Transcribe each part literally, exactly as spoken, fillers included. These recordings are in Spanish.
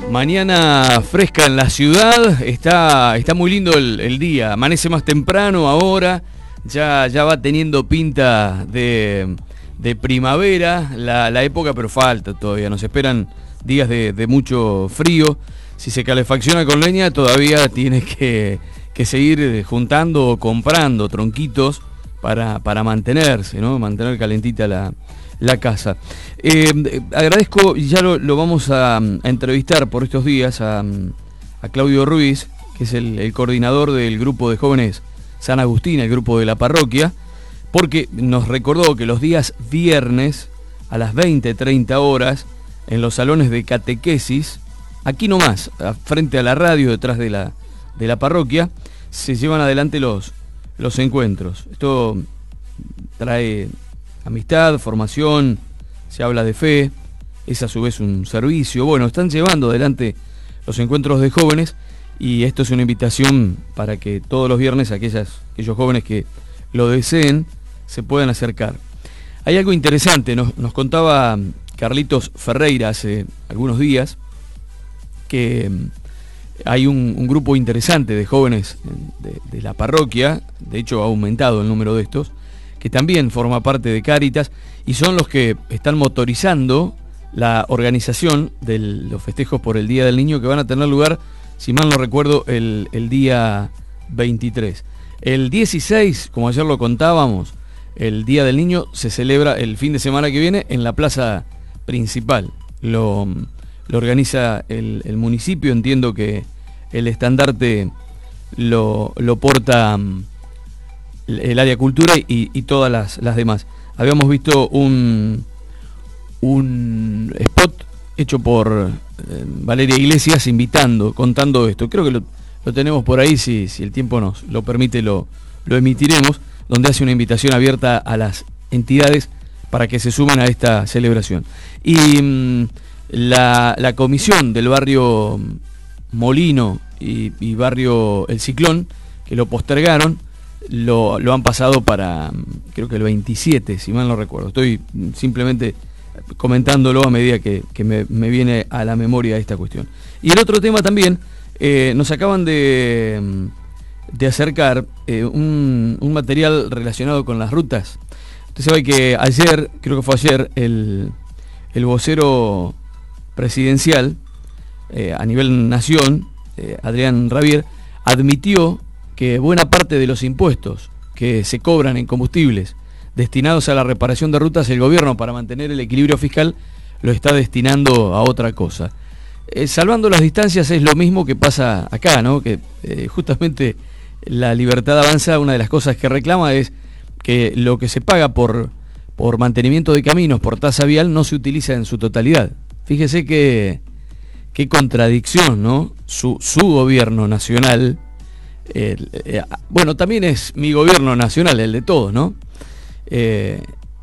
Mañana fresca en la ciudad, está, está muy lindo el, el día, amanece más temprano ahora, ya, ya va teniendo pinta de, de primavera la, la época, pero falta todavía, nos esperan días de, de mucho frío. Si se calefacciona con leña todavía tiene que, que seguir juntando o comprando tronquitos para, para mantenerse, ¿no? Mantener calentita la, la casa. Eh, agradezco, y ya lo, lo vamos a, a entrevistar por estos días a, a Claudio Ruiz, que es el, el coordinador del grupo de jóvenes San Agustín, el grupo de la parroquia, porque nos recordó que los días viernes a las veinte, treinta horas, en los salones de catequesis, aquí nomás, frente a la radio, detrás de la, de la parroquia, se llevan adelante los, los encuentros. Esto trae amistad, formación, se habla de fe, es a su vez un servicio. Bueno, están llevando adelante los encuentros de jóvenes y esto es una invitación para que todos los viernes aquellas, aquellos jóvenes que lo deseen se puedan acercar. Hay algo interesante, nos, nos contaba Carlitos Ferreira hace algunos días que hay un, un grupo interesante de jóvenes de, de la parroquia, de hecho ha aumentado el número de estos, que también forma parte de Cáritas y son los que están motorizando la organización de los festejos por el Día del Niño, que van a tener lugar, si mal no recuerdo, el, el día veintitrés. El dieciséis, como ayer lo contábamos, el Día del Niño se celebra el fin de semana que viene en la plaza principal. Lo, lo organiza el, el municipio, entiendo que el estandarte lo, lo porta el área cultura y, y todas las, las demás. Habíamos visto un, un spot hecho por eh, Valeria Iglesias invitando, contando esto. Creo que lo, lo tenemos por ahí, si, si el tiempo nos lo permite lo, lo emitiremos, donde hace una invitación abierta a las entidades para que se sumen a esta celebración. Y mmm, la, la comisión del barrio Molino y, y barrio El Ciclón, que lo postergaron, Lo, lo han pasado para, creo que el veintisiete, si mal no recuerdo. Estoy simplemente comentándolo a medida que, que me, me viene a la memoria esta cuestión. Y el otro tema también, eh, nos acaban de, de acercar eh, un, un material relacionado con las rutas. Usted sabe que ayer, creo que fue ayer, el, el vocero presidencial eh, a nivel nación, eh, Adrián Rabier, admitió que buena parte de los impuestos que se cobran en combustibles destinados a la reparación de rutas, el gobierno, para mantener el equilibrio fiscal, lo está destinando a otra cosa. Eh, salvando las distancias es lo mismo que pasa acá, ¿no? Que eh, justamente la Libertad Avanza, una de las cosas que reclama es que lo que se paga por, por mantenimiento de caminos, por tasa vial, no se utiliza en su totalidad. Fíjese que qué contradicción, ¿no? Su, su gobierno nacional, Eh, eh, bueno, también es mi gobierno nacional, el de todos, ¿no? Eh,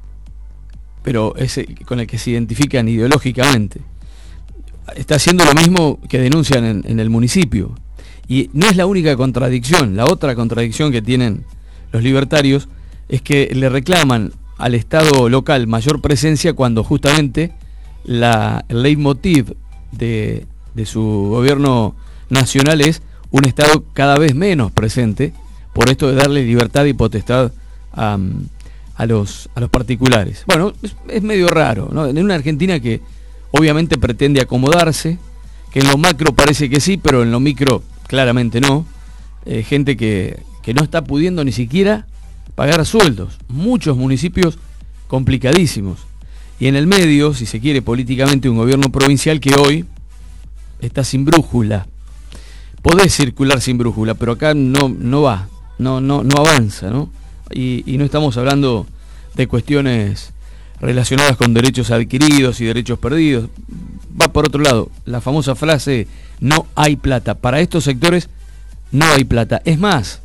pero ese con el que se identifican ideológicamente. Está haciendo lo mismo que denuncian en, en el municipio. Y no es la única contradicción. La otra contradicción que tienen los libertarios es que le reclaman al Estado local mayor presencia cuando justamente la, el leitmotiv de, de su gobierno nacional es un Estado cada vez menos presente, por esto de darle libertad y potestad a, a, los, a los particulares. Bueno, es, es medio raro, ¿no? En una Argentina que obviamente pretende acomodarse, que en lo macro parece que sí, pero en lo micro claramente no. Eh, gente que, que no está pudiendo ni siquiera pagar sueldos. Muchos municipios complicadísimos. Y en el medio, si se quiere políticamente, un gobierno provincial que hoy está sin brújula. Podés circular sin brújula, pero acá no, no va, no, no, no avanza, ¿no? Y, y no estamos hablando de cuestiones relacionadas con derechos adquiridos y derechos perdidos. Va por otro lado, la famosa frase, no hay plata. Para estos sectores no hay plata. Es más,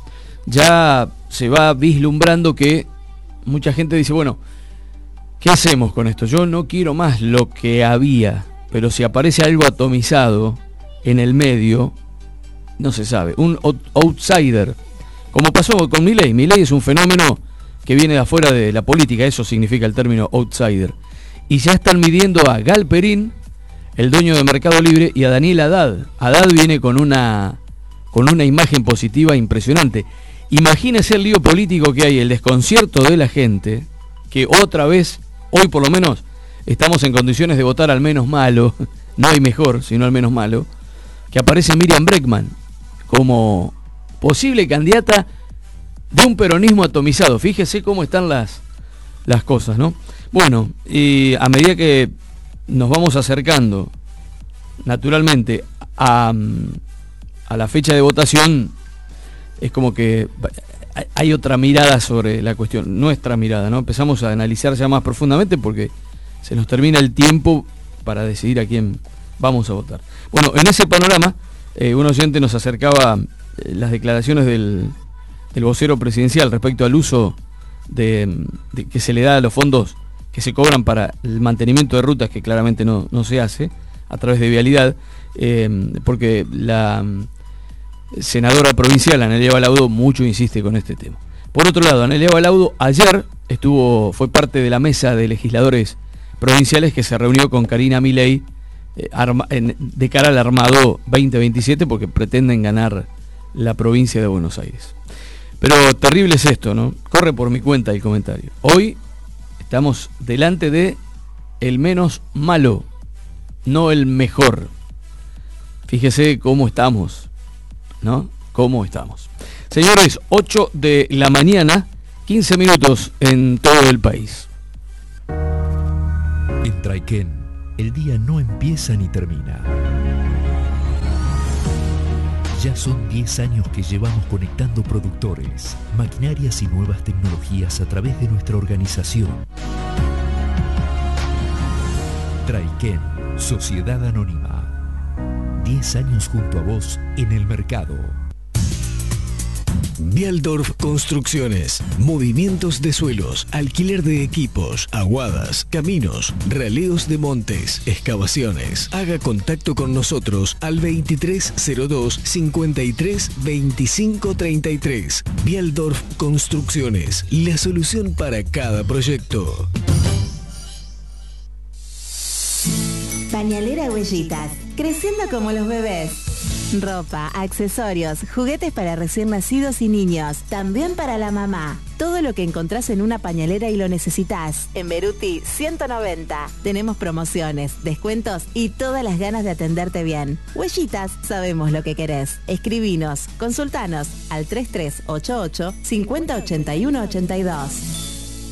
ya se va vislumbrando que mucha gente dice, bueno, ¿qué hacemos con esto? Yo no quiero más lo que había, pero si aparece algo atomizado en el medio, no se sabe, un outsider, como pasó con Milei. Milei es un fenómeno que viene de afuera de la política, eso significa el término outsider. Y ya están midiendo a Galperín el dueño de Mercado Libre, y a Daniel Haddad. Haddad viene con una, con una imagen positiva impresionante. Imagínese el lío político que hay, el desconcierto de la gente, que otra vez, hoy por lo menos, estamos en condiciones de votar al menos malo, no hay mejor, sino al menos malo, que aparece Miriam Bregman como posible candidata de un peronismo atomizado. Fíjese cómo están las, las cosas, ¿no? Bueno, y a medida que nos vamos acercando, naturalmente, a, a la fecha de votación, es como que hay otra mirada sobre la cuestión, nuestra mirada, ¿no? Empezamos a analizar ya más profundamente porque se nos termina el tiempo para decidir a quién vamos a votar. Bueno, en ese panorama, eh, un oyente nos acercaba eh, las declaraciones del, del vocero presidencial respecto al uso de, de que se le da a los fondos que se cobran para el mantenimiento de rutas, que claramente no, no se hace a través de vialidad, eh, porque la senadora provincial Anelia Balaudo mucho insiste con este tema. Por otro lado, Anelia Balaudo ayer estuvo, fue parte de la mesa de legisladores provinciales que se reunió con Karina Milei eh, arma, en, de cara al armado veinte veintisiete, porque pretenden ganar la provincia de Buenos Aires. Pero terrible es esto, ¿no? Corre por mi cuenta el comentario. Hoy estamos delante de el menos malo, no el mejor. Fíjese cómo estamos, ¿no? ¿Cómo estamos? Señores, ocho de la mañana, quince minutos en todo el país. En Traiken, el día no empieza ni termina. Ya son diez años que llevamos conectando productores, maquinarias y nuevas tecnologías a través de nuestra organización. Traiken, Sociedad Anónima. diez años junto a vos en el mercado. Bialdorf Construcciones, movimientos de suelos, alquiler de equipos, aguadas, caminos, raleos de montes, excavaciones. Haga contacto con nosotros al veintitrés cero dos, cincuenta y tres, veinticinco treinta y tres. Bialdorf Construcciones, la solución para cada proyecto. Pañalera Huellitas, creciendo como los bebés. Ropa, accesorios, juguetes para recién nacidos y niños, también para la mamá. Todo lo que encontrás en una pañalera y lo necesitas. En Beruti ciento noventa. Tenemos promociones, descuentos y todas las ganas de atenderte bien. Huellitas, sabemos lo que querés. Escribinos, consultanos al tres tres ocho ocho, cinco cero ocho uno ocho dos.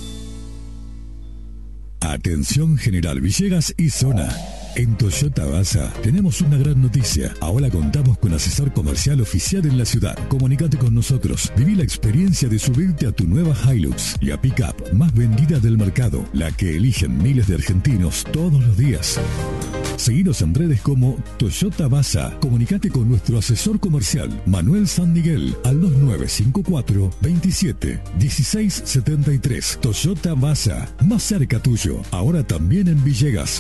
Atención General Villegas y zona. En Toyota Basa tenemos una gran noticia. Ahora contamos con asesor comercial oficial en la ciudad. Comunícate con nosotros. Viví la experiencia de subirte a tu nueva Hilux, la pick-up más vendida del mercado, la que eligen miles de argentinos todos los días. Seguinos en redes como Toyota Basa. Comunícate con nuestro asesor comercial, Manuel San Miguel, al dos nueve cinco cuatro, veintisiete, dieciséis setenta y tres. Toyota Basa, más cerca tuyo. Ahora también en Villegas.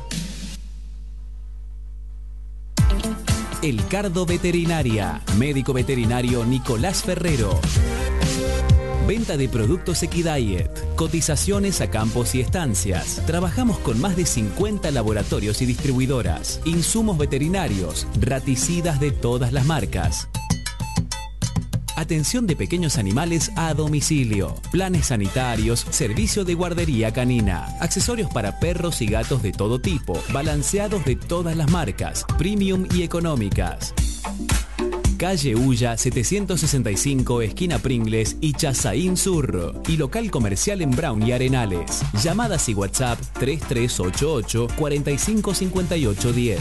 El Cardo Veterinaria, médico veterinario Nicolás Ferrero. Venta de productos Equidiet, cotizaciones a campos y estancias. Trabajamos con más de cincuenta laboratorios y distribuidoras. Insumos veterinarios, raticidas de todas las marcas. Atención de pequeños animales a domicilio, planes sanitarios, servicio de guardería canina, accesorios para perros y gatos de todo tipo, balanceados de todas las marcas, premium y económicas. Calle Ulla setecientos sesenta y cinco, esquina Pringles y Chazaín Sur. Y local comercial en Brown y Arenales. Llamadas y WhatsApp tres tres ocho ocho, cuatro cinco cinco ocho uno cero.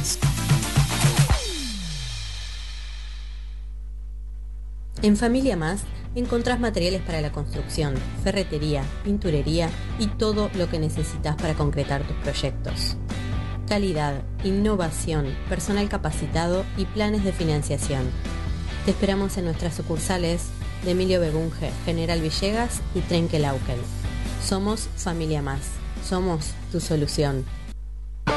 En Familia Más encontrás materiales para la construcción, ferretería, pinturería y todo lo que necesitas para concretar tus proyectos. Calidad, innovación, personal capacitado y planes de financiación. Te esperamos en nuestras sucursales de Emilio Begunge, General Villegas y Trenquelauquen. Somos Familia Más. Somos tu solución.